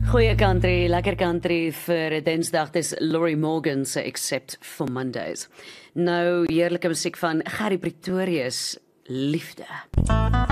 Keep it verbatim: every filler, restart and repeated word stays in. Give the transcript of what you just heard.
Goeie country, lekker country vir Dinsdag, dis Laurie Morgan se Except for Mondays. Nou, heerlike musiek van Gary Pretorius, Liefde.